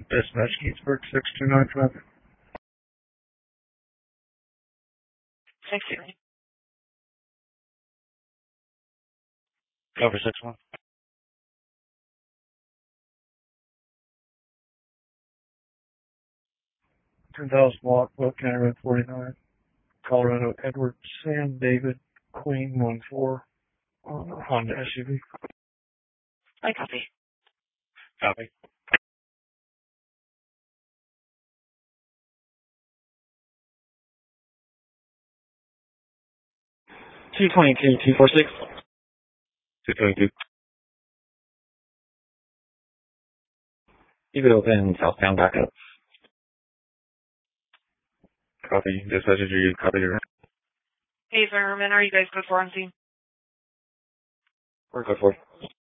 Dispatch Gettysburg 6295. Thank you. Cover 6-1. 10,000 block, Boat County Road 49. Colorado Edward Sam David Queen 14 on a Honda SUV. I copy. Copy. 222, 246. 222. Keep it open, southbound backup. Copy. Dispatch, you copy your... Hey, Zimmerman, are you guys good for on scene? We're good for.